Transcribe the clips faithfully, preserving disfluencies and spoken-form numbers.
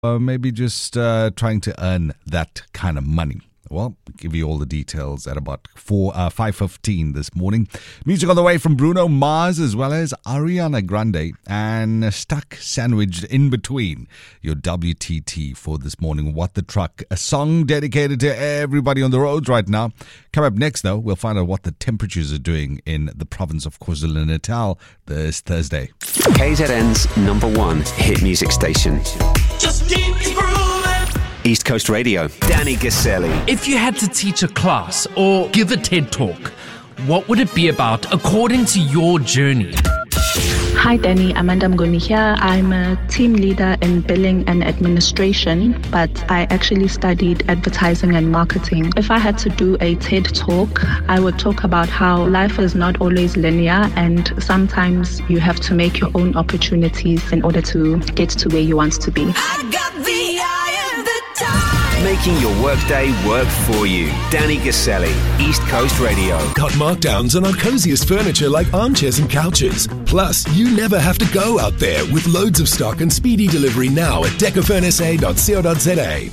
uh, maybe just uh, trying to earn that kind of money? Well, we'll give you all the details at about four, uh, five fifteen this morning. Music on the way from Bruno Mars as well as Ariana Grande, and stuck sandwiched in between your W T T for this morning. What the Truck, a song dedicated to everybody on the roads right now. Come up next, though, we'll find out what the temperatures are doing in the province of KwaZulu-Natal this Thursday. K Z N's number one hit music station. Just keep grooving. East Coast Radio, Danny Gaselli. If you had to teach a class or give a TED Talk, what would it be about according to your journey? Hi Danny, Amanda Mngoni here. I'm a team leader in billing and administration, but I actually studied advertising and marketing. If I had to do a TED Talk, I would talk about how life is not always linear and sometimes you have to make your own opportunities in order to get to where you want to be. I got the eye of the time. Making your workday work for you. Danny Gaselli, East Coast Radio. Got markdowns on our coziest furniture like armchairs and couches. Plus, you never have to go out there with loads of stock and speedy delivery now at decafurnace dot co dot za.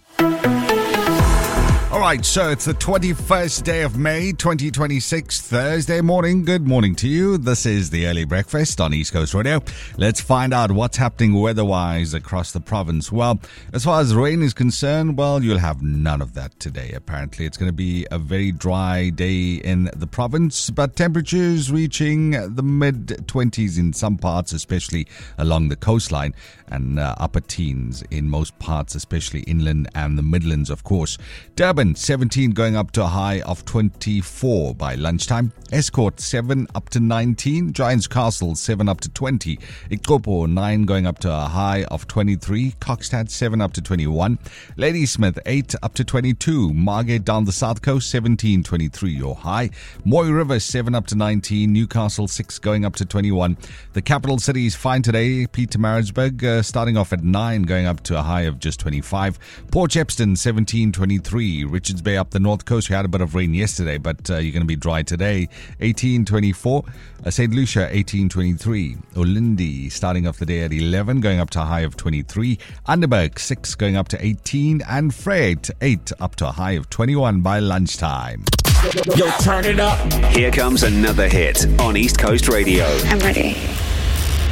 All right, so it's the twenty-first day of May, twenty twenty-six, Thursday morning. Good morning to you. This is the Early Breakfast on East Coast Radio. Let's find out what's happening weather-wise across the province. Well, as far as rain is concerned, well, you'll have none of that today, apparently. It's going to be a very dry day in the province, but temperatures reaching the mid-twenties in some parts, especially along the coastline, and uh, upper teens in most parts, especially inland and the Midlands, of course. Durban, seventeen going up to a high of twenty-four by lunchtime. Escort, seven up to nineteen. Giants Castle, seven up to twenty. Ikopo, nine going up to a high of twenty-three. Kokstad, seven up to twenty-one. Ladysmith, eight up to twenty-two. Margate down the south coast, seventeen, twenty-three your high. Moy River, seven up to nineteen. Newcastle, six going up to twenty-one. The capital city is fine today. Pietermaritzburg, uh, starting off at nine, going up to a high of just twenty-five. Port Shepstone, seventeen, twenty-three. Richards Bay up the north coast, we had a bit of rain yesterday, but uh, you're going to be dry today. eighteen, twenty-four. Uh, Saint Lucia, eighteen, twenty-three. Olindi starting off the day at eleven, going up to a high of twenty-three. Underberg, six going up to eighteen. And Fred, eight up to a high of twenty-one by lunchtime. Yo, turn it up. Here comes another hit on East Coast Radio. I'm ready.